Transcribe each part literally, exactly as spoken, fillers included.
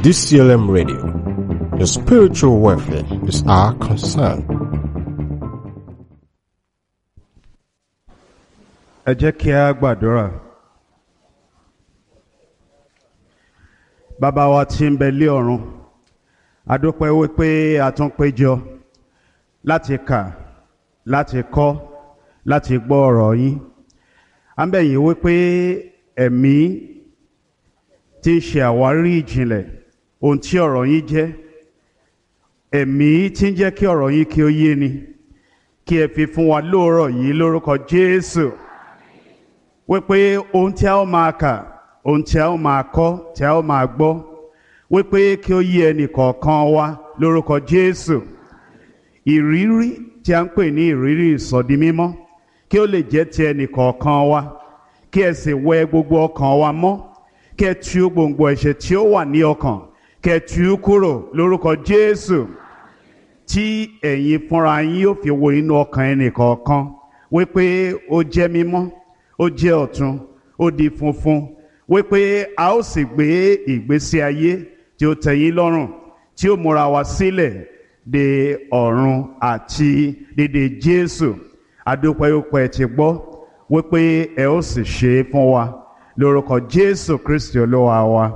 D C L M Radio. Your spiritual welfare is our concern. Ẹ jẹ́ kí a gbàdúrà. Bàbá wa tí ń bẹ lé ọ̀run, a dúpẹ́ wípé a tún péjọ láti kà, láti kọ́, láti gbọ́ ọ̀rọ̀ yín. À ń bẹ̀ yín wípé ẹ̀mí tí ń ṣe àwárí ìjìnlẹ̀ ohun tí ọ̀rọ̀ yín jẹ́, ẹ̀mí tí ń jẹ́ kí ọ̀rọ̀ yín kí ó yé ni, kí ẹ fi fún wa lóòrọ̀ yìí lórúkọ Jésù. Wípé ohun tí a ó máa kà, ohun tí a ó máa kọ́, tí a ó máa gbọ́, wípé kí ó yé ẹnì kọ̀ọ̀kan wa lórúkọ Jésù. Ìrírí tí a ń pè ní ìrírí ìsọdi mímọ́, kí ó lè jẹ́ ti ẹnì kọ̀ọ̀kan wa, kí ẹ sì wẹ gbogbo ọkàn wa mọ́, kí ẹ tú gbòǹgbò ẹ̀ṣẹ̀ tí ó wà ní ọkàn, kí ẹ tú kúrò lórúkọ Jésù. Tí ẹ̀yin fúnra yín yóò fi wo inú ọkàn ẹnì kọ̀ọ̀kan, wípé ó jẹ́ mímọ́, ó jẹ́ ọ̀tun, ó di funfun, wípé a ó sì gbé ìgbésí ayé tí ó tẹ́ yín lọ́rùn, tí ó múra wa sílẹ̀ de ọ̀run àti dédé Jésù. Adúpẹ́ wípé ti gbọ́, wípé ẹ ó sì ṣe é fún wa lórúkọ Jésù Kristi Olúwa wa.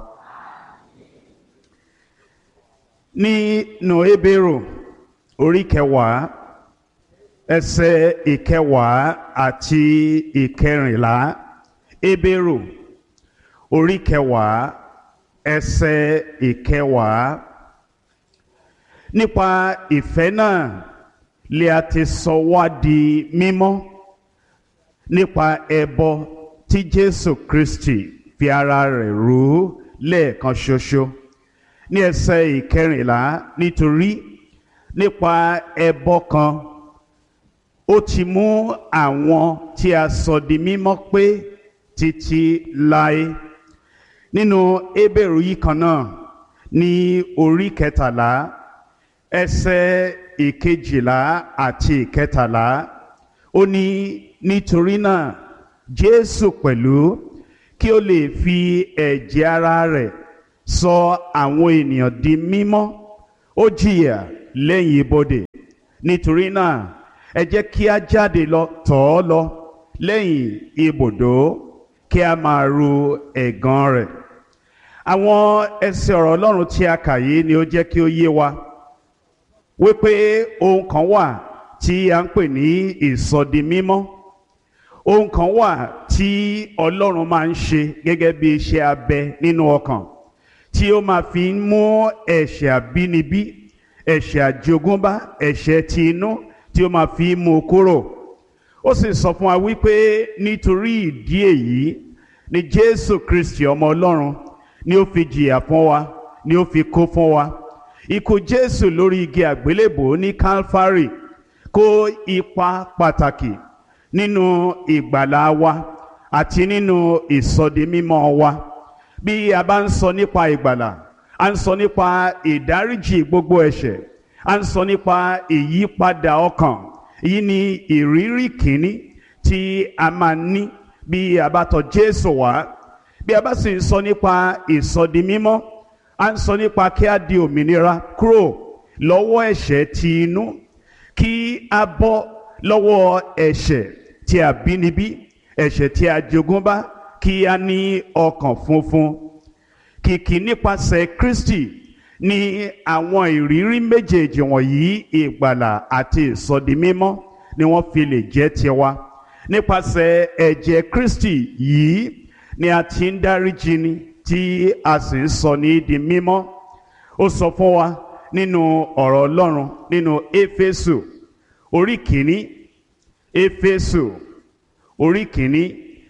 Nínú Hébérù orí kẹwàá ẹsẹ̀ ìkẹwàá àti ìkẹrìnlá, Hébérù orí kẹwàá ẹsẹ̀ ìkẹwàá. Nípa ìfẹ́ náà lè a ti sọ wá di mímọ́ nípa ẹbọ tí Jésù Kristi fi ara rẹ̀ rú lẹ́ẹ̀kan ṣoṣo. Ní ẹsẹ̀ ìkẹrìnlá, nítorí nípa ẹbọ kan ó ti mú àwọn tí a sọ di mímọ́ pé títí láé. Nínú Hébérù yìí kan náà ní orí kẹtàlá ẹsẹ̀ ìkejìlá àti ìkẹtàlá, ó ní nítorí náà Jésù pẹ̀lú kí ó lè fi ẹ̀jẹ̀ ara rẹ̀ sọ àwọn ènìyàn di mímọ́, ó jìyà lẹ́yìn ibodè. Nítorí náà ẹ jẹ́ kí a jáde lọ tọ̀ ọ́ lọ lẹ́yìn ibùdó, kí a máa ru ẹ̀gàn rẹ̀. Àwọn ẹsẹ̀ ọ̀rọ̀ Ọlọ́run tí a kà yìí ni ó jẹ́ kí ó yé wa wípé ohun kan wà tí a ń pè ní ìsọdi mímọ́. Ohun kan wà tí Ọlọ́run máa ń ṣe gẹ́gẹ́ bí iṣẹ́ abẹ nínú ọkàn, tí ó máa fi ń mú ẹ̀ṣẹ̀ àbínibí, ẹ̀ṣẹ̀ àjogúnbá, ẹ̀ṣẹ̀ ti inú, tí ó máa fi mú kúrò. Ó sì sọ fún wa wípé nítorí ìdí èyí ni Jésù Kristi ọmọ Ọlọ́run ni ó fi jìyà fún wa, ni ó fi kú fún wa. Ikú Jésù lórí igi àgbélébò ní Calvary kó ipa pàtàkì nínú ìgbàlà wa àti nínú ìsọdi mímọ́ wa. Bí a bá ń sọ nípa ìgbàlà, a ń sọ nípa ìdáríjì gbogbo ẹ̀ṣẹ̀, a ń sọ nípa ìyípadà ọkàn. Èyí ni ìrírí kìíní tí a máa ní bí a bá tọ̀ Jésù wá. Bí a bá sì ń sọ nípa ìsọdi mímọ́, a ń sọ nípa kí a di òmìnira kúrò lọ́wọ́ ẹ̀ṣẹ̀ ti inú, kí a bọ́ lọ́wọ́ ẹ̀ṣẹ̀ tí a bínibí, ẹ̀ṣẹ̀ tí a jogúnbá, kí a ní ọkàn funfun. Kìkì nípasẹ̀ Kristi ni àwọn ìrírí méjèèjì wọ̀nyí, ìgbàlà àti ìsọdi mímọ́, ni wọ́n fi lè jẹ́ tiwa. Nípasẹ̀ ẹ̀jẹ̀ Kristi yìí ni a ti ń dáríjì ni, tí a sì ń sọ ní di mímọ́. Ó sọ fún wa nínú ọ̀rọ̀ Ọlọ́run nínú Éfésù orí kìíní, Éfésù orí kìíní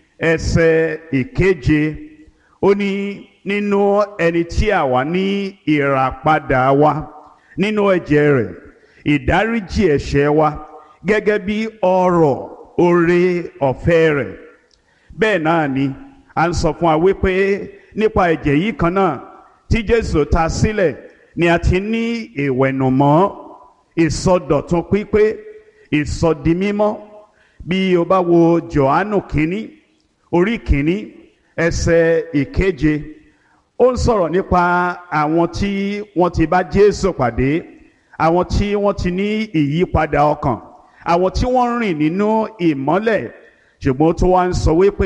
ẹsẹ̀ ìkeje, ó ní nínú ẹni tí àwa ní ìràpadà wa nínú ẹ̀jẹ̀ rẹ̀, ìdáríjì ẹ̀ṣẹ̀ wa gẹ́gẹ́ bí ọrọ̀ oore ọ̀fẹ́ rẹ̀. Bẹ́ẹ̀ náà ni a ń sọ fún wa wípé nípa ẹ̀jẹ̀ yìí kan náà tí Jésù ta sílẹ̀ ni a ti ní ìwẹ̀nùmọ́, ìsọdọ̀tun pípé, ìsọdi mímọ́. Bí o bá wo Jòhánù kínní orí kínní ẹsẹ̀ ìkeje, ó ń sọ̀rọ̀ nípa àwọn tí wọ́n ti bá Jésù pàdé, àwọn tí wọ́n ti ní ìyípadà ọkàn, àwọn tí wọ́n ń rìn nínú ìmọ́lẹ̀. Ṣùgbọ́n tó wá ń sọ wípé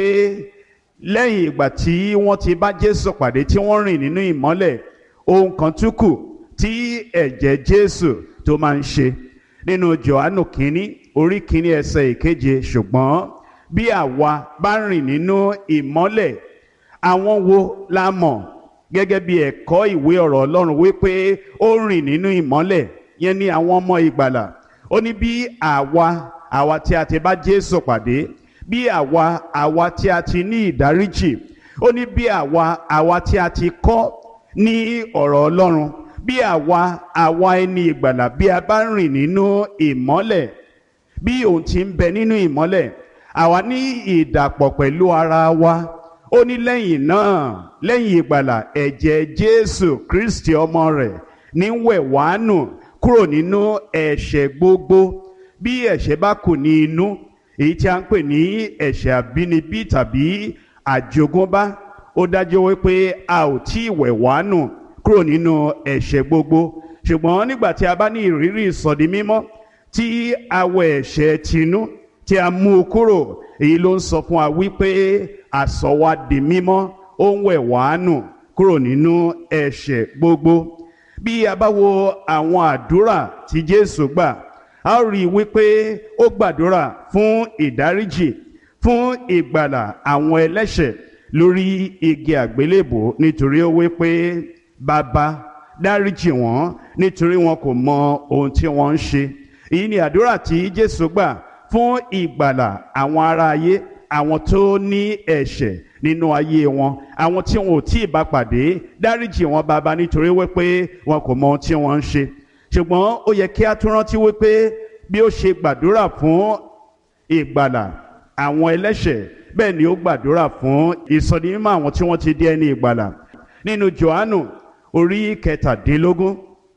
lẹ́yìn ìgbà tí wọ́n ti bá Jésù pàdé tí wọ́n rìn nínú ìmọ́lẹ̀, ohun kan tún kù tí ẹ̀jẹ̀ Jésù tó máa ń ṣe. Nínú Jòhánù kínní orí kínní ẹsẹ̀ ìkeje, ṣùgbọ́n bí àwa bá rìn nínú ìmọ́lẹ̀, àwọn wo la mọ̀ gẹ́gẹ́ bí ẹ̀kọ́ ìwé ọ̀rọ̀ Ọlọ́run wípé ó rìn nínú ìmọ́lẹ̀, yẹn ni àwọn ọmọ ìgbàlà. Ó ní bí àwa àwa tí a ti bá Jésù pàdé, bí àwa àwa tí a ti ní ìdáríjì, ó ní bí àwa àwa tí a ti kọ́ ní ọ̀rọ̀ Ọlọ́run, bí àwa àwa ẹni ìgbàlà bí a bá rìn nínú ìmọ́lẹ̀, bí òun ti ń bẹ nínú ìmọ́lẹ̀, àwa ní ìdàpọ̀ pẹ̀lú ara wa. Ó ní lẹ́yìn náà, lẹ́yìn ìgbàlà, ẹ̀jẹ̀ Jésù Kristi ọmọ rẹ̀ ní wẹ̀ wá nù kúrò nínú ẹ̀ṣẹ̀ gbogbo. Bí ẹ̀ṣẹ̀ bá kù ní inú, èyí tí a ń pè ní ẹ̀ṣẹ̀ àbínibí tàbí àjogúnbá, ó dájú wípé a ò tí ì wẹ̀ wá nù kúrò nínú ẹ̀ṣẹ̀ gbogbo. Ṣùgbọ́n nígbà tí a bá ní ìrírí ìsọdi mímọ́, tí a wẹ̀ ẹ̀ṣẹ̀ tinú, tí a mú u kúrò, èyí ló ń sọ fún wa wípé a sọ wá di mímọ́, ó ń wẹ̀ wá nù kúrò nínú ẹ̀ṣẹ̀ gbogbo. Bí a bá wo àwọn àdúrà tí Jésù gbà, a ó rí i wípé ó gbàdúrà fún ìdáríjì, fún ìgbàlà àwọn ẹlẹ́ṣẹ̀ lórí igi àgbélébò, nítorí ó wípé Bàbá, dáríjì wọ́n nítorí wọn kò mọ ohun tí wọ́n ń ṣe. Èyí ni àdúrà tí Jésù gbà fún ìgbàlà àwọn ará ayé, àwọn tó ní ẹ̀ṣẹ̀ nínú ayé wọn, àwọn tí wọn ò tí ì bá pàdé. Dáríjì wọn Bàbá nítorí wípé wọn kò mọ ohun tí wọ́n ń ṣe. Ṣùgbọ́n ó yẹ kí a tún rántí wípé bí ó ṣe gbàdúrà fún ìgbàlà àwọn ẹlẹ́ṣẹ̀, bẹ́ẹ̀ ni ó gbàdúrà fún ìsọdimímọ́ àwọn tí wọ́n ti di ẹni ìgbàlà. Nínú Jòhánù orí kẹtàdínlógún,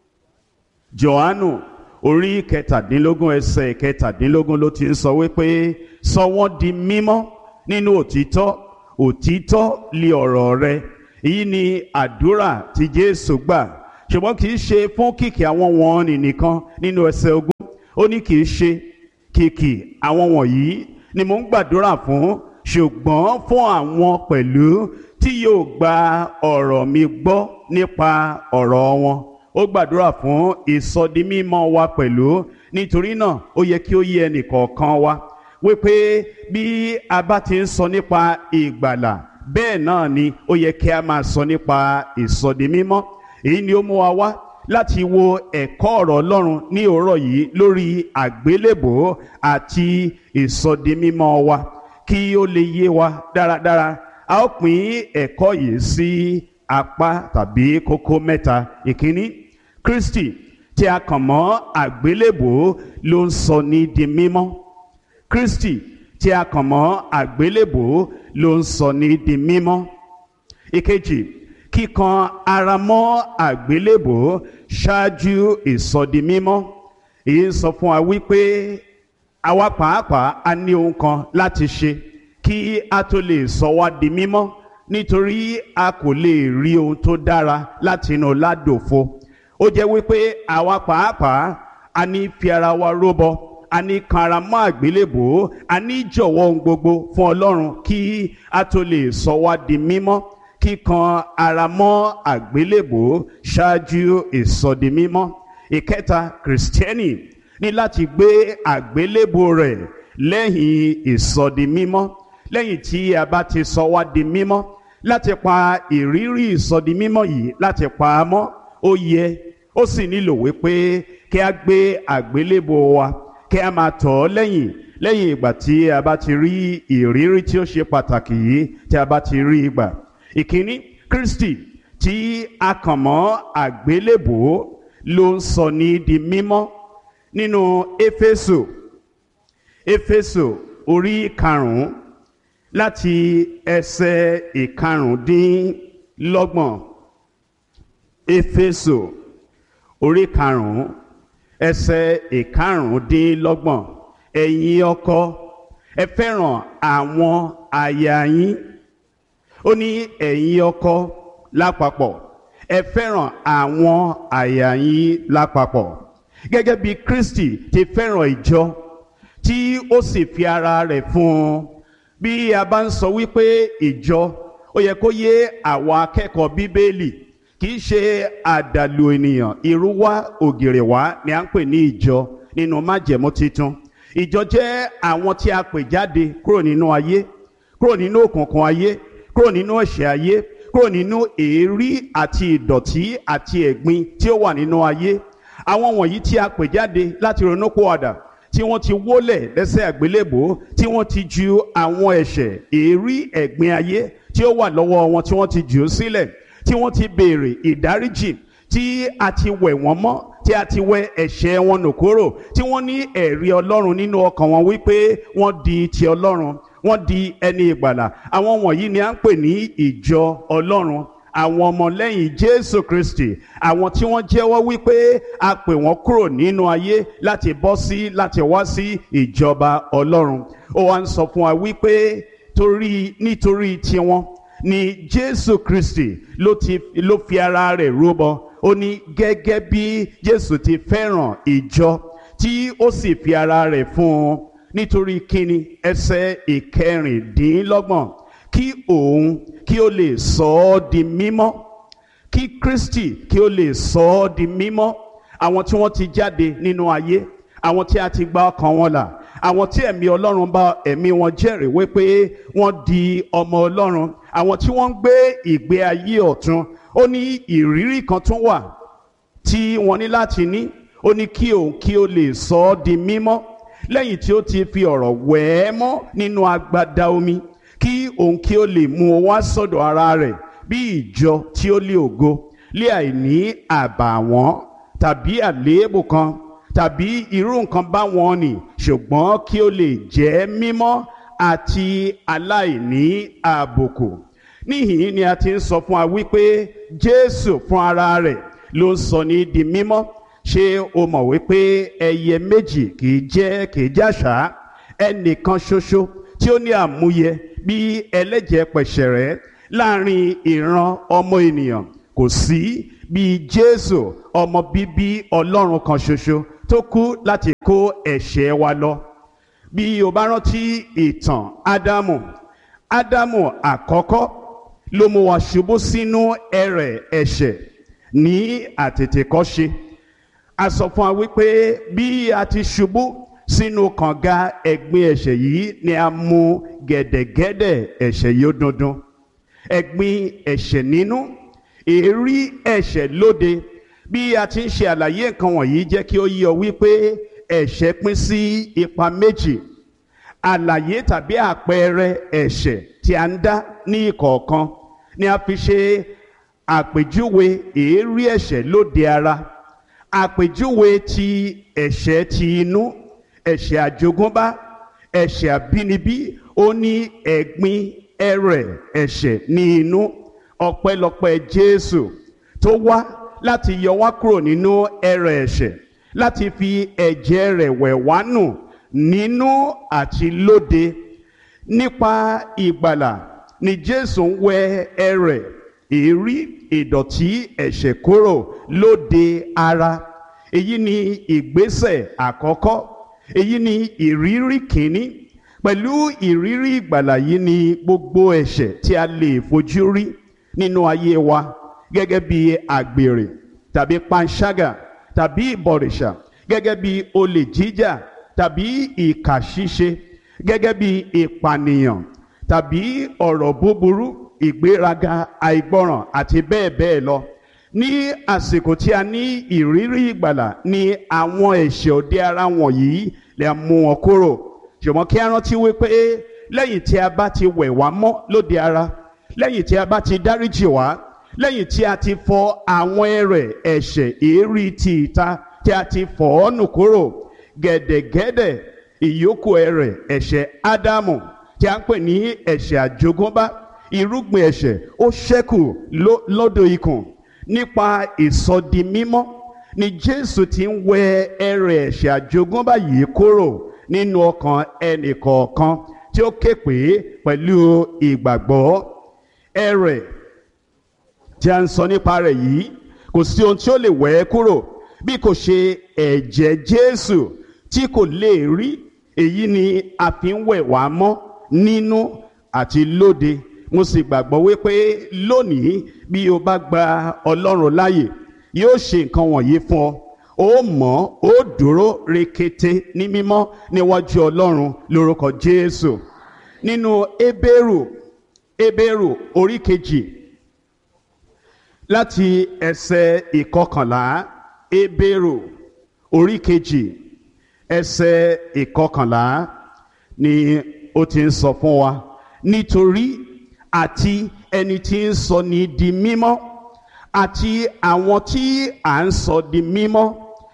Jòhánù orí kẹtàdínlógún ẹsẹ̀ kẹtàdínlógún ló ti ń sọ wípé sọ wọ́n di mímọ́ nínú òtítọ́, òtítọ́ li ọ̀rọ̀ rẹ. Èyí ni àdúrà tí Jésù gbà. Ṣùgbọ́n kì í ṣe fún kìkì àwọn wọ̀nnì nìkan. Nínú ẹsẹ̀ ogún, ó ní kì í ṣe kìkì àwọn wọ̀nyí ni mò ń gbàdúrà fún, ṣùgbọ́n fún àwọn pẹ̀lú tí yóò gba ọ̀rọ̀ mi gbọ́ nípa ọ̀rọ̀ wọn. Ó gbàdúrà fún ìsọdimímọ́ wa pẹ̀lú. Nítorí náà ó yẹ kí ó yé ẹnìkọ̀ọ̀kan wa wípé bí a bá ti ń sọ nípa ìgbàlà, bẹ́ẹ̀ náà ni ó yẹ kí a máa sọ nípa ìsọdimímọ́. Èyí ni ó mú wa wá láti wo ẹ̀kọ́ ọ̀rọ̀ Ọlọ́run ní òórọ̀ yìí lórí àgbélébò àti ìsọdimímọ́ wa, kí ó lè yé wa dáradára. A ó pín ẹ̀kọ́ yìí sí apá tàbí kókó mẹ́ta. Ìkíní, Kristi tí a kàn mọ́ àgbélébò ló ń sọ ní di mímọ́. Kristi tí a kàn mọ́ àgbélébò ló ń sọ ní di mímọ́. Ìkejì, kíkan ara mọ́ àgbélébò ṣáájú ìsọdimímọ́. Èyí ń sọ fún wa wípé àwa pàápàá a ní ohun kan láti ṣe kí a tó lè sọ wá di mímọ́, nítorí a kò lè rí ohun tó dára láti inú ládòfo. Ó jẹ́ wípé àwa pàápàá a ní fi ara wa róbọ, a ní kan ara mọ́ àgbélébò, a ní jọ̀wọ́ ohun gbogbo fún Ọlọ́run kí a tó lè sọ wá di mímọ́. Kíkan ara mọ́ àgbélébò ṣáájú ìsọdimímọ́. Ìkẹta, Kìrìsìtẹ́nì ní láti gbé àgbélébò rẹ̀ lẹ́yìn ìsọdimímọ́. Lẹ́yìn tí a bá ti sọ wá di mímọ́, láti pa ìrírí ìsọdimímọ́ yìí láti pa á mọ́, ó yẹ ó sì nílò wípé kí a gbé àgbélébò wa, kí a máa tọ̀ ọ́ lẹ́yìn lẹ́yìn ìgbà tí a bá ti rí ìrírí tí ó ṣe pàtàkì yìí tí a bá ti rí ìgbà. Ìkíní, Kristi tí a kàn mọ́ àgbélébò ló ń sọ ní di mímọ́. Nínú Éfésù, Éfésù orí karùn-ún láti ẹsẹ̀ ìkarùndínlọ́gbọ̀n. Éfésù orí karùn-ún ẹsẹ̀ ìkarùndínlọ́gbọ̀n. Ẹ̀yin ọkọ, ẹ fẹ́ràn àwọn aya yín. Ó ní ẹ̀yin ọkọ lápapọ̀, ẹ fẹ́ràn àwọn àyà yín lápapọ̀ gẹ́gẹ́ bí Kristi ti fẹ́ràn ìjọ tí ó sì fi ara rẹ̀ fún un. Bí a bá ń sọ wípé ìjọ, ó yẹ kó yé àwa akẹ́kọ̀ọ́ Bíbélì, kì í ṣe àdàlù ènìyàn irú wá ògìrì wá ni à ń pè ní ìjọ nínú májẹ̀mú titun. Ìjọ jẹ́ àwọn tí a pè jáde kúrò nínú ayé, kúrò nínú òkùnkùn ayé, kúrò nínú ẹ̀ṣẹ̀ ayé, kúrò nínú èérí àti ìdọ̀tí àti ẹ̀gbin tí ó wà nínú ayé. Àwọn wọ̀nyí tí a pè jáde láti ronúpìwàdà, tí wọ́n ti wólẹ̀ lẹ́sẹ̀ àgbélébùú, tí wọ́n ti ju àwọn ẹ̀ṣẹ̀, èérí, ẹ̀gbin ayé tí ó wà lọ́wọ́ wọn tí wọ́n ti jù ú sílẹ̀, tí wọ́n ti béèrè ìdáríjì, tí a ti wẹ̀ wọ́n mọ́, tí a ti wẹ ẹ̀ṣẹ̀ wọn nù kúrò, tí wọ́n ní ẹ̀rí Ọlọ́run nínú ọkàn wọn wípé wọ́n di ti Ọlọ́run, wọ́n di ẹni ìgbàlà. Àwọn wọ̀nyí ni à ń pè ní ìjọ Ọlọ́run, àwọn ọmọlẹ́yìn Jésù Kristi, àwọn tí wọ́n jẹ́wọ́ wípé a pè wọ́n kúrò nínú ayé láti bọ́ sí láti wá sí ìjọba Ọlọ́run. Ó wá ń sọ fún wa wípé torí nítorí tiwọn ni Jésù Kristi ló ti ló fi ara rẹ̀ rúbọ. Ó ní gẹ́gẹ́ bí Jésù ti fẹ́ràn ìjọ tí ó sì fi ara rẹ̀ fún un. Nítorí kíni? Ẹsẹ̀ ìkẹrìndínlọ́gbọ̀n, kí òun kí ó lè sọ ọ́ di mímọ́, kí Kristi kí ó lè sọ ọ́ di mímọ́. Àwọn tí wọ́n ti jáde nínú ayé, àwọn tí a ti gba ọkàn wọn là, àwọn tí ẹ̀mí Ọlọ́run bá ẹ̀mí wọn jẹ́rìí wípé wọ́n di ọmọ Ọlọ́run, àwọn tí wọ́n ń gbé ìgbé ayé ọ̀tun. Ó ní ìrírí kan tún wà tí wọ́n ní láti ní. Ó ní kí òun kí ó lè sọ ọ́ di mímọ́ lẹ́yìn tí ó ti fi ọ̀rọ̀ wẹ̀ ẹ́ mọ́ nínú agbada omi, kí òun kí ó lè mú ọ wá sọ́dọ̀ ara rẹ̀ bí ìjọ tí ó lé ògo, lé àìní àbàwọ́n tàbí àléébù kan tàbí irú nǹkan báwọn nì, ṣùgbọ́n kí ó lè jẹ́ mímọ́ àti aláìní àbùkù. Níhìn ni a ti ń sọ fún wa wípé Jésù fún ara rẹ̀ ló ń sọ ní di mímọ́. Ṣé o mọ̀ wípé ẹyẹ méjì kì í jẹ́ kì í jàṣà? Ẹnìkan ṣoṣo tí ó ní àmúyẹ bí ẹlẹ́jẹ̀ pẹ̀ṣẹ̀rẹ́ láàrin ìran ọmọ ènìyàn kò sí bí Jésù, ọmọ bíbí Ọlọ́run kan ṣoṣo tó kú láti kó ẹ̀ṣẹ̀ wa lọ. Bí o bá rántí ìtàn Ádámù, Ádámù àkọ́kọ́ ló mú wa ṣubú sínú ẹrẹ̀ ẹ̀ṣẹ̀ ní àtètèkọ́ṣe. A sọ fún wa wípé bí a ti ṣubú sínú kànga ẹ̀gbin ẹ̀ṣẹ̀ yìí ni a mú gẹ̀dẹ̀gẹ̀dẹ̀ ẹ̀ṣẹ̀ yóò dundun. Ẹ̀gbin ẹ̀ṣẹ̀ nínú, èérí ẹ̀ṣẹ̀ lóde. Bí a ti ń ṣe àlàyé nǹkan wọ̀nyí jẹ́ kí ó yé ọ wípé ẹ̀ṣẹ̀ pín sí ipa méjì. Àlàyé tàbí àpẹẹrẹ ẹ̀ṣẹ̀ tí a ń dá ní ìkọ̀ọ̀kan ni a fi ṣe àpèjúwe èérí ẹ̀ṣẹ̀ lóde ara. Àpèjúwe ti ẹ̀ṣẹ̀ ti inú, ẹ̀ṣẹ̀ àjogúnbá, ẹ̀ṣẹ̀ àbínibí, ó ní ẹ̀gbin ẹrẹ̀ ẹ̀ṣẹ̀ ní inú. Ọpẹ́lọpẹ́ Jésù tó wá láti yọ wá kúrò nínú ẹrẹ̀ ẹ̀ṣẹ̀, láti fi ẹ̀jẹ̀ rẹ̀ wẹ̀ wá nù nínú àti lóde. Nípa ìgbàlà ni Jésù ń wẹ ẹrẹ̀, èérí, ìdọ̀tí ẹ̀ṣẹ̀ kúrò lóde ara. Èyí ni ìgbésẹ̀ àkọ́kọ́. Èyí ni ìrírí kìíní. Pẹ̀lú ìrírí ìgbàlà yìí ni gbogbo ẹ̀ṣẹ̀ tí a lè fojú rí nínú ayé wa, gẹ́gẹ́ bí àgbèrè tàbí panṣágà tàbí ìbọ̀rìṣà, gẹ́gẹ́ bí olè jíjà tàbí ìkà ṣíṣe, gẹ́gẹ́ bí ìpànìyàn tàbí ọ̀rọ̀ búburú, ìgbéraga, àìgbọràn àti bẹ́ẹ̀ bẹ́ẹ̀ lọ. Ní àsìkò tí a ní ìrírí ìgbàlà ni àwọn ẹ̀ṣẹ̀ òde ara wọ̀nyí lè mú wọn kúrò. Ṣùgbọ́n kí a rántí wípé lẹ́yìn tí a bá ti wẹ̀ wá mọ́ lóde ara, lẹ́yìn tí a bá ti dáríjì wá, lẹ́yìn tí a ti fọ àwọn ẹrẹ̀ ẹ̀ṣẹ̀ èérí ti ìta tí a ti fọ̀ ọ́ nù kúrò, gẹ̀dẹ̀gẹ̀dẹ̀ ìyókù ẹrẹ̀ ẹ̀ṣẹ̀ Ádámù tí a ń pè ní ẹ̀ṣẹ̀ àjogúnbá, irúgbìn ẹ̀ṣẹ̀ ó ṣẹ́kù lódò ikùn. Nípa ìsọdimímọ́ ni Jésù ti ń wẹ ẹrẹ̀ ẹ̀ṣẹ̀ àjogúnbá yìí kúrò nínú ọkàn ẹnìkọ̀ọ̀kan tí ó ké pè é pẹ̀lú ìgbàgbọ́. Ẹrẹ̀ tí a ń sọ nípa rẹ̀ yìí kò sí ohun tí ó lè wẹ̀ ẹ́ kúrò bí kò ṣe ẹ̀jẹ̀ Jésù tí kò lè rí. Èyí ni a fi ń wẹ̀ wá mọ́ nínú àti lóde. Mo sì gbàgbọ́ wípé lónìí bí o bá gba Ọlọ́run láàyè yóò ṣe nǹkan wọ̀nyí fún ọ. Ó mọ́ ó dúró rekete ní mímọ́ níwájú Ọlọ́run lórúkọ Jésù. Nínú Hébérù Hébérù orí kejì láti ẹsẹ̀ ìkọkànlá. Hébérù orí kejì ẹsẹ̀ ìkọkànlá ni ó ti ń sọ fún wa. Nítorí àti ẹni tí ń sọ ní di mímọ́ àti àwọn tí à ń sọ di mímọ́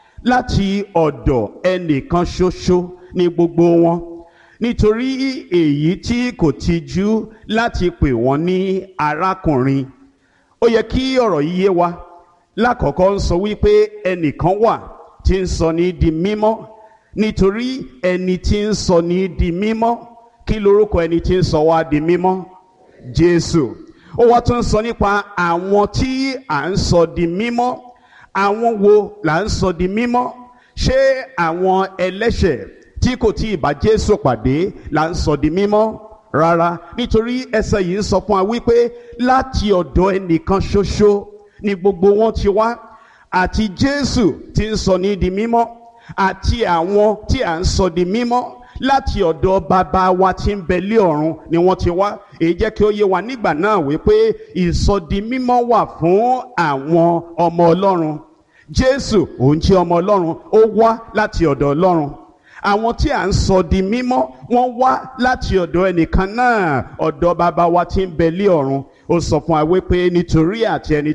láti ọ̀dọ̀ ẹnìkan ṣoṣo ní gbogbo wọn. Nítorí èyí tí kò tijú láti pè wọ́n ní arákùnrin. Ó yẹ kí ọ̀rọ̀ yìí yé wa. Lákọ̀ọ́kọ́ ń sọ wípé ẹnìkan wà tí ń sọ ní di mímọ́. Nítorí ẹni tí ń sọ ní di mímọ́, kí lorúkọ ẹni tí ń sọ wá di mímọ́? Jésù. Ó wá tún sọ nípa àwọn tí à ń sọ di mímọ́. Àwọn wo là ń sọ di mímọ́? Ṣé àwọn ẹlẹ́ṣẹ̀ tí kò tí ì bá Jésù pàdé là ń sọ di mímọ́? Rárá, nítorí ẹsẹ̀ yìí ń sọ fún wa wípé láti ọ̀dọ̀ ẹnìkan ṣoṣo ni gbogbo wọn ti wá. Àti Jésù tí ń sọ ní di mímọ́ àti àwọn tí à ń sọ di mímọ́ láti ọ̀dọ̀ bàbá wa tí ń bẹ lé ọ̀run ni wọ́n ti wá. Èyí jẹ́ kí ó yé wa nígbà náà wípé ìsọdimímọ́ wà fún àwọn ọmọ Ọlọ́run. Jésù òun jẹ́ ọmọ Ọlọ́run, ó wá láti ọ̀dọ̀ Ọlọ́run. Àwọn tí à ń sọ di mímọ́ wọ́n wá láti ọ̀dọ̀ ẹnìkan náà, ọ̀dọ̀ bàbá wa tí ń bẹ lé ọ̀run. Ó sọ fún wa wípé nítorí àti ẹni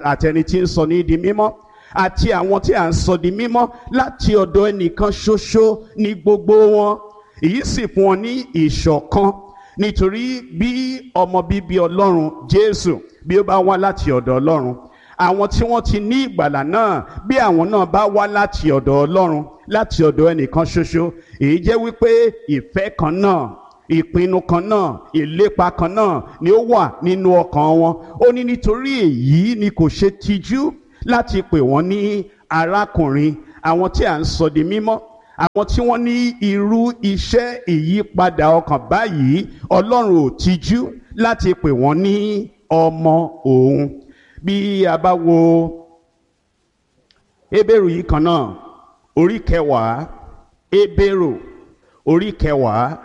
tí ń sọ ní di mímọ́ àti àwọn tí à ń sọ di mímọ́ láti ọ̀dọ̀ ẹnìkan ṣoṣo ní gbogbo wọn. Èyí sì fún wọn ní ìṣọ̀kan. Nítorí bí ọmọ bíbí Ọlọ́run Jésù bí ó bá wá láti ọ̀dọ̀ Ọlọ́run, àwọn tí wọ́n ti ní ìgbàlà náà bí àwọn náà bá wá láti ọ̀dọ̀ Ọlọ́run, láti ọ̀dọ̀ ẹnìkan ṣoṣo, èyí jẹ́ wípé ìfẹ́ kan náà, ìpinnu kan náà, ìlépa kan náà ni ó wà nínú ọkàn wọn. Ó ní nítorí èyí ni kò ṣe tijú láti pè wọ́n ní arákùnrin. Àwọn tí à ń sọ di mímọ́, àwọn tí wọ́n ní irú iṣẹ́ ìyípadà ọkàn báyìí, Ọlọ́run ò tijú láti pè wọ́n ní ọmọ òun. Bí a bá wo Hébérù yìí kan náà orí kẹwàá, Hébérù orí kẹwàá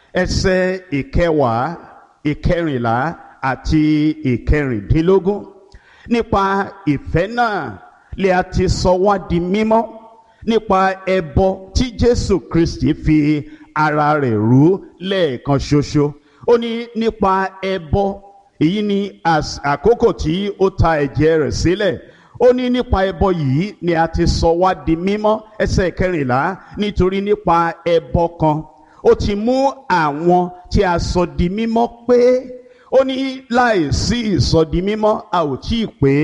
ẹsẹ̀ ìkẹwàá, ìkẹrìnlá àti ìkẹrìndínlógún. Nípa ìfẹ́ náà lè a ti sọ wá di mímọ́ nípa ẹbọ tí Jésù Kristi fi ara rẹ̀ rú lẹ́ẹ̀kan ṣoṣo. Ó ní nípa ẹbọ, èyí ni àkókò tí ó ta ẹ̀jẹ̀ rẹ̀ sílẹ̀. Ó ní nípa ẹbọ yìí ni a ti sọ wá di mímọ́. Ẹsẹ̀ kẹrìnlá, nítorí nípa ẹbọ kan ó ti mú àwọn tí a sọ di mímọ́ pé. Ó ní láìsí ìsọdi mímọ́ a ò tí ì pé.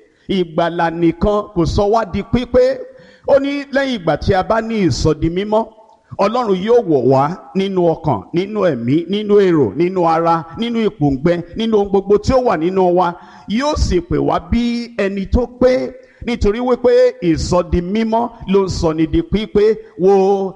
Ìgbàlà nìkan kò sọ wá di pípé. Ó ní lẹ́yìn ìgbà tí a bá ní ìsọdi mímọ́, Ọlọ́run yóò wọ̀ wá nínú ọkàn, nínú ẹ̀mí, nínú èrò, nínú ara, nínú ìpòǹgbẹ, nínú ohun gbogbo tí ó wà nínú wa. Yóò sì pè wá bí ẹni tó pé. Nítorí wípé ìsọdi mímọ́ ló ń sọ ní di pípé. Wo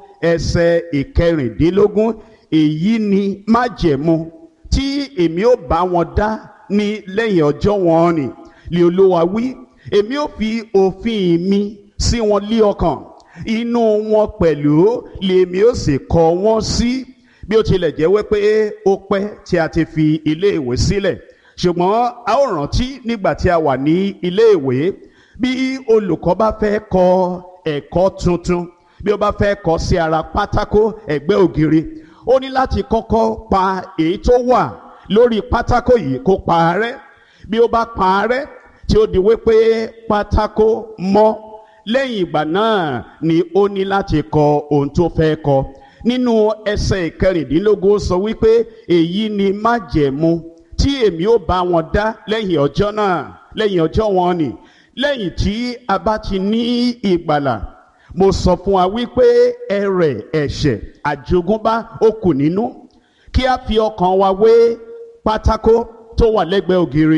ẹsẹ̀ ìkẹrìndínlógún. Èyí ni májẹ̀mú tí èmi ó bá wọn dá ní lẹ́yìn ọjọ́ wọn ni, lé Olúwa wí. Èmi ó fi òfin mi sí wọn lé ọkàn, inú wọn pẹ̀lú lèmi ó sì kọ wọ́n sí. Bí ó tilẹ̀ jẹ́ wípé ó pẹ́ tí a ti fi ilé ìwé sílẹ̀, ṣùgbọ́n a ó rántí nígbà tí a wà ní ilé ìwé, bí olùkọ́ bá fẹ́ kọ ẹ̀kọ́ tuntun, bí ó bá fẹ́ kọ sí ara pátákó ẹ̀gbẹ́ ògiri, ó ní láti kọ́kọ́ pa èyí tó wà lórí pátákó yìí kó pa á rẹ́. Bí ó bá pa á rẹ́ tí ó di wípé pátákó mọ́, lẹ́yìn ìgbà náà ni ó ní láti kọ ohun tó fẹ́ kọ. Nínú ẹsẹ̀ ìkẹrìndínlógún sọ wípé èyí ni májẹ̀mú tí èmi ó bá wọn dá lẹ́yìn ọjọ́ náà, lẹ́yìn ọjọ́ wọn ni. Lẹ́yìn tí a bá ti ní ìgbàlà, mo sọ fún wa wípé ẹrẹ̀ ẹ̀ṣẹ̀ àjogúnbá ó kù nínú. Kí a fi ọkàn wa wé pátákó tó wà lẹ́gbẹ̀ẹ́ ògiri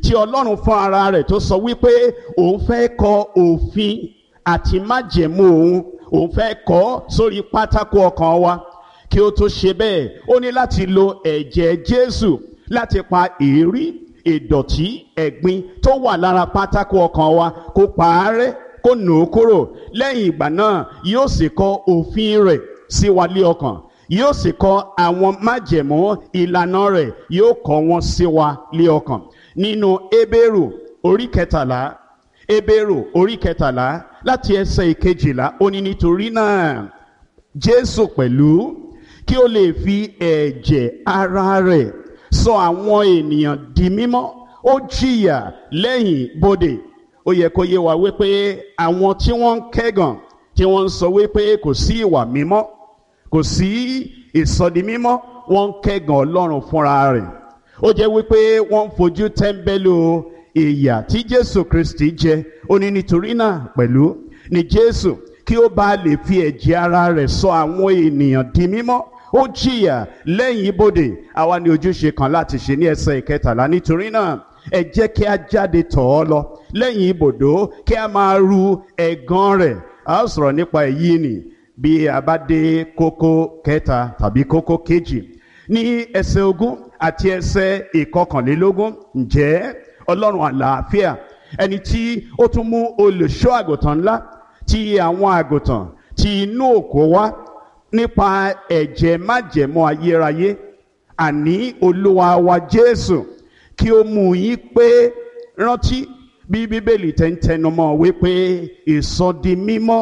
tí Ọlọ́run fún ara rẹ̀ tó sọ wípé òun fẹ́ kọ òfin àti májẹ̀mú òun òun fẹ́ kọ sórí pátákó ọkàn wa. Kí ó tó ṣe bẹ́ẹ̀, ó ní láti lo ẹ̀jẹ̀ Jésù láti pa èérí, ìdọ̀tí, ẹ̀gbin tó wà lára pátákó ọkàn wa, kó pa á rẹ́, kó nù ú kúrò. Lẹ́yìn ìgbà náà yóò sì kọ òfin rẹ̀ sí wa lé ọkàn, yóò sì kọ àwọn májẹ̀mú ìlànà rẹ̀, yóò kọ wọn sí wa lé ọkàn. Nínú Hébérù orí kẹtàlá, Hébérù orí kẹtàlá láti ẹsẹ̀ ìkejìlá, ó ní nítorí náà Jésù pẹ̀lú kí ó lè fi ẹ̀jẹ̀ ara rẹ̀ sọ àwọn ènìyàn di mímọ́, ó jìyà lẹ́yìn bodè. Ó yẹ kó yé wa wípé àwọn tí wọ́n ń kẹ́gàn, tí wọ́n ń sọ wípé kò sí ìwà mímọ́, kò sí ìsọdi mímọ́, wọ́n ń kẹ́gàn Ọlọ́run fúnra rẹ̀. Ó jẹ́ wípé wọ́n ń fojú tẹ́ḿbẹ́lú ìyà tí Jésù Kristi jẹ. Ó ní nítorí náà pẹ̀lú ni Jésù kí ó bá lè fi ẹ̀jẹ̀ ara rẹ̀ sọ àwọn ènìyàn di mímọ́, ó jìyà lẹ́yìn ibodè. Àwa ní ojúṣe kan láti ṣe ní ẹsẹ̀ ìkẹtàlá. Nítorí náà ẹ jẹ́ kí a jáde tọ̀ ọ́ lọ lẹ́yìn ibodò, kí a máa ru ẹ̀gàn rẹ̀. A ó sọ̀rọ̀ nípa èyí nì bí a bá dé kókó kẹta tàbí kókó kejì ní ẹsẹ̀ ogún àti ẹsẹ̀ ìkọkànlélógún. Ǹjẹ́ Ọlọ́run àlàáfíà, ẹni tí ó tún mú olùṣọ́ àgùntàn ńlá ti àwọn àgùntàn tí inú òkú wá nípa ẹ̀jẹ̀ májẹ̀mú ayérayé, àní Olúwa wa Jésù, kí ó mú yín pé rántí bí Bíbélì tẹ́ ń tẹnumọ́ wípé ìsọdi mímọ́,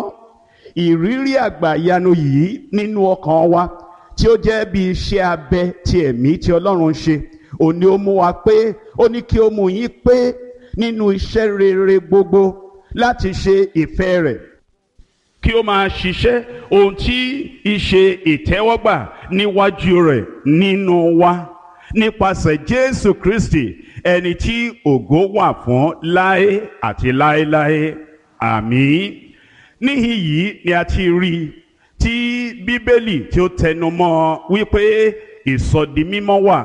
ìrírí àgbàyanu yìí nínú ọkàn wa tí ó jẹ́ bí iṣẹ́ abẹ ti ẹ̀mí tí Ọlọ́run ń ṣe, òun ni ó mú wa pé, ó ní kí ó mú yín pé nínú iṣẹ́ rere gbogbo láti ṣe ìfẹ́ rẹ̀, kí ó máa ṣiṣẹ́ ohun tí ìṣe ìtẹ́wọ́gbà níwájú rẹ̀ nínú wa nípasẹ̀ Jésù Kristi, ẹni tí ògo wà fún láé àti láéláé. Àmín. Níhìn yìí ni a ti rí tí Bíbélì tí ó tẹnumọ́ wípé ìsọdi mímọ́ wà,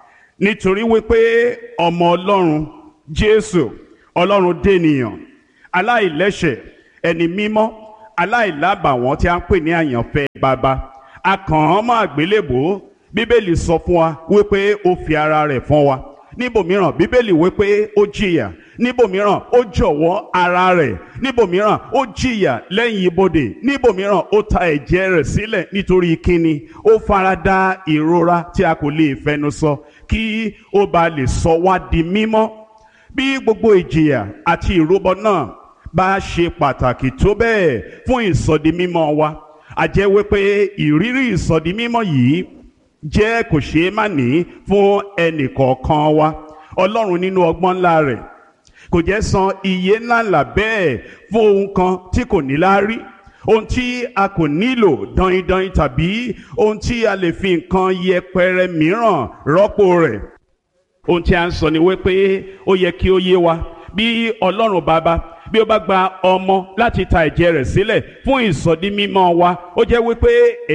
nítorí wípé ọmọ Ọlọ́run Jésù, Ọlọ́run dènìyàn, aláìlẹ́ṣẹ̀, ẹni mímọ́, aláìlábàwọ́n tí a ń pè ní àyànfẹ́ baba, a kàn án mọ́ àgbélébùú. Bíbélì sọ fún wa wípé ó fi ara rẹ̀ fún wa. Níbòmíràn Bíbélì wípé ó jìyà, níbòmíràn ó jọ̀wọ́ ara rẹ̀, níbòmíràn ó jìyà lẹ́yìn ibodè, níbòmíràn ó ta ẹ̀jẹ̀ rẹ̀ sílẹ̀ nítorí kíni, ó farada ìrora tí a kò lè fẹnu sọ kí ó bá lè sọ wá di mímọ́. Bí gbogbo ìjìyà àti ìrúbọ náà bá ṣe pàtàkì tó bẹ́ẹ̀ fún ìsọdi mímọ́ wa, a jẹ́ wípé ìrírí ìsọdi mímọ́ yìí jẹ́ kò ṣeé má ní fún ẹnì kọ̀ọ̀kan wa. Ọlọ́run nínú ọgbọ́n ńlá rẹ̀ kò jẹ́ san iye ńláńlá bẹ́ẹ̀ fún ohun kan tí kò ní láárí, ohun tí a kò nílò daindain, tàbí ohun tí a lè fi nǹkan yẹpẹrẹ mìíràn rọ́pò rẹ̀. Ohun tí a ń sọ ni wípé ó yẹ kí ó yé wa bí Ọlọ́run Baba bí ó bá gba ọmọ láti ta ẹ̀jẹ̀ rẹ̀ sílẹ̀ fún ìsọdi mímọ́ wa, ó jẹ́ wípé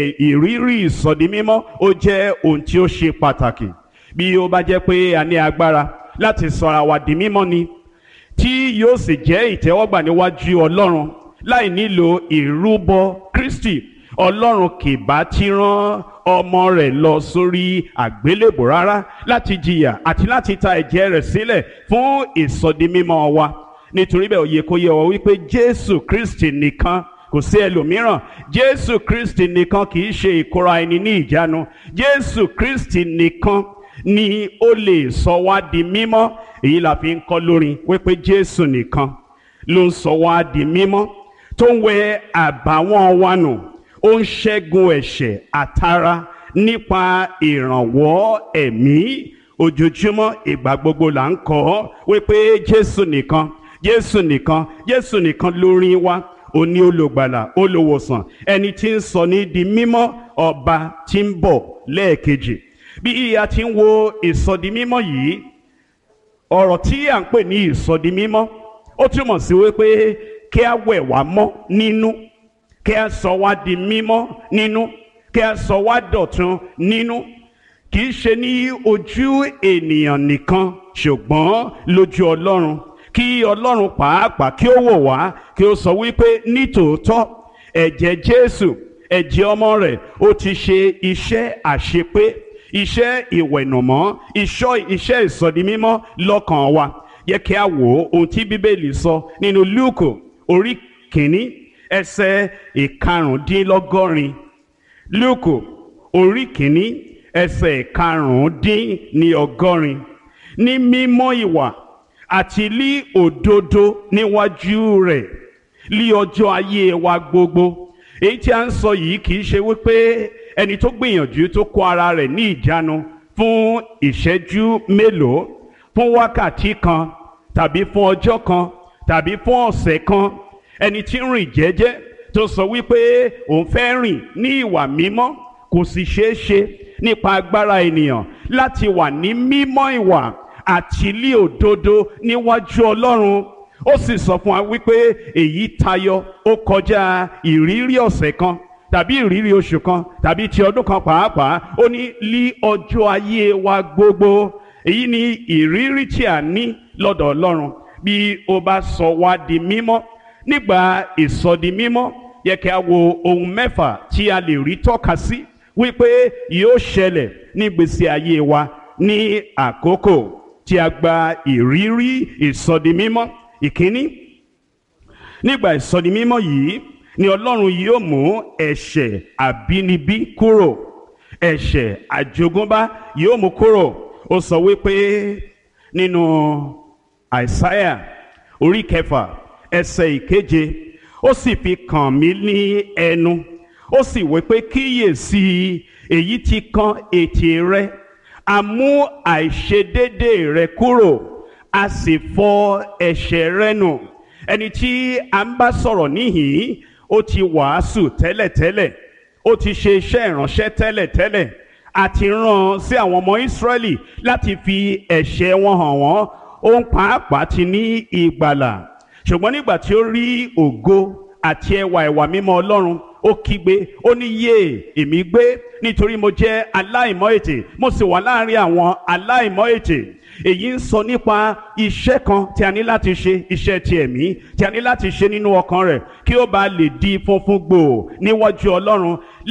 ìrírí ìsọdi mímọ́ ó jẹ́ ohun tí ó ṣe pàtàkì. Bí ó bá jẹ́ pé a ní agbára láti sọra wa di mímọ́ ni, tí yóò sì jẹ́ ìtẹ́wọ́gbà níwájú Ọlọ́run láì nílò ìrúbọ Kristi, Ọlọ́run kì bá ti rán ọmọ rẹ̀ lọ sórí àgbélébùú rárá láti jìyà àti láti ta ẹ̀jẹ̀ rẹ̀ sílẹ̀ fún ìsọdi mímọ́ wa. Nítorí bẹ́ẹ̀ ó yẹ kó yé wa wípé Jésù Kristi nìkan, kò sí ẹlòmíràn. Jésù Kristi nìkan kì í ṣe ìkóra ẹni ní ìjánu. Jésù Kristi nìkan ni ó lè sọ wá di mímọ́. Èyí la fi ń kọ́ lórin wípé Jésù nìkan ló ń sọ wá di mímọ́, tó ń wẹ àbàwọ́n wa nù, ó ń ṣẹ́gun ẹ̀ṣẹ̀ àtara nípa ìrànwọ́ ẹ̀mí. Ojoojúmọ́ ìgbà gbogbo là ń kọ́ wípé Jésù nìkan, Jésù nìkan, Jésù nìkan lórí wa, òní olùgbàlà, olùwòsàn, ẹni tí ń sọ ní di mímọ́, ọba tí ń bọ̀ lẹ́ẹ̀kejì. Bí a ti ń wo ìsọdi mímọ́ yìí, ọ̀rọ̀ tí à ń pè ní ìsọdi mímọ́ ó túmọ̀ sí wípé kí a wẹ̀ wá mọ́ nínú, kí a sọ wá di mímọ́ nínú, kí a sọ wá dọ̀tun nínú, kì í ṣe ní ojú ènìyàn nìkan ṣùgbọ́n lójú Ọlọ́run, kí Ọlọ́run pàápàá kí ó wò wá kí ó sọ wípé nítòótọ́ ẹ̀jẹ̀ Jésù, ẹ̀jẹ̀ ọmọ rẹ̀ ó ti ṣe iṣẹ́ àṣepé, iṣẹ́ ìwẹ̀nùmọ́, iṣẹ́ ìsọdimímọ́ lọ́kàn wa. Yẹ kí a wò ohun tí Bíbélì sọ nínú Lúùkù orí kìíní ẹsẹ̀ ìkarùndínlọ́gọ́rin. Lúùkù orí kìíní ẹsẹ̀ ìkarùndínlọ́gọ́rin. Ní mímọ́ ìwà àti lí òdodo níwájú rẹ̀ lí ọjọ́ ayé wa gbogbo. Èyí tí a ń sọ yìí kì í ṣe wípé ẹni tó gbìyànjú tó kó ara rẹ̀ ní ìjánu fún ìṣẹ́jú mélòó, fún wákàtí kan tàbí fún ọjọ́ kan tàbí fún ọ̀sẹ̀ kan, ẹni tí ń rìn jẹ́jẹ́ tó sọ wípé òun fẹ́ rìn ní ìwà mímọ́. Kò sì ṣeé ṣe nípa agbára ènìyàn láti wà ní mímọ́ ìwà àti lí òdodo níwájú Ọlọ́run. Ó sì sọ fún wa wípé èyí tayọ, ó kọjá ìrírí ọ̀sẹ̀ kan tàbí ìrírí oṣù kan tàbí ti ọdún kan pàápàá. Ó ní lí ọjọ́ ayé wa gbogbo. Èyí ni ìrírí tí a ní lọ́dọ̀ Ọlọ́run bí ó bá sọ wá di mímọ́. Nígbà ìsọdi mímọ́, yẹ kí a wo ohun mẹ́fà tí a lè rí tọ́ka sí wípé yóò ṣẹlẹ̀ ní ìgbésí ayé wa ní àkókò tí a gba ìrírí ìsọdi mímọ́. Ìkíní, nígbà ìsọdi mímọ́ yìí ni Ọlọ́run yóò mú ẹ̀ṣẹ̀ àbínibí kúrò, ẹ̀ṣẹ̀ àjogúnbá yóò mú kúrò. Ó sọ wípé nínú Àìsáyà orí kẹfà ẹsẹ̀ ìkeje, ó sì fi kàn mí ní ẹnu, ó sì wípé kíyèsí èyí tí kan ètè rẹ, a mú àìṣedéédé rẹ kúrò, a sì fọ ẹ̀ṣẹ̀ rẹ nù. Ẹni tí a ń bá sọ̀rọ̀ níhìn-ín ó ti wàásù tẹ́lẹ̀tẹ́lẹ̀, ó ti ṣe iṣẹ́ ìránṣẹ́ tẹ́lẹ̀tẹ́lẹ̀, àti rán sí àwọn ọmọ Ísírẹ́lì láti fi ẹ̀ṣẹ̀ wọn hàn wọ́n. Òun pàápàá ti ní ìgbàlà, ṣùgbọ́n nígbà tí ó rí ògo àti ẹwà ìwà mímọ́ Ọlọ́run, ó kígbe, ó ní yéè èmi gbé, nítorí mo jẹ́ aláìmọ́ ètè, mo sì wà láàrin àwọn aláìmọ́ ètè. Èyí ń sọ nípa iṣẹ́ kan tí a ní láti ṣe, iṣẹ́ ti ẹ̀mí tí a ní láti ṣe nínú ọkàn rẹ̀ kí ó bá lè di funfun gbòò níwájú Ọlọ́run.